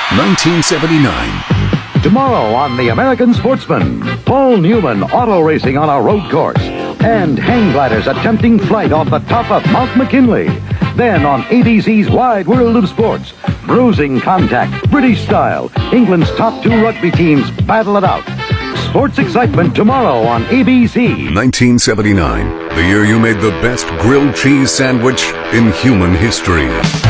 1979. Tomorrow on The American Sportsman, Paul Newman auto racing on a road course, and hang gliders attempting flight off the top of Mount McKinley. Then on ABC's Wide World of Sports, bruising contact, British style, England's top two rugby teams battle it out. Sports excitement tomorrow on ABC. 1979, the year you made the best grilled cheese sandwich in human history.